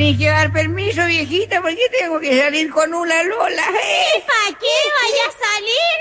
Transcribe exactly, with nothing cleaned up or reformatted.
tenés que dar permiso, viejita, porque tengo que salir con una Lola. ¿Y para qué vaya a salir?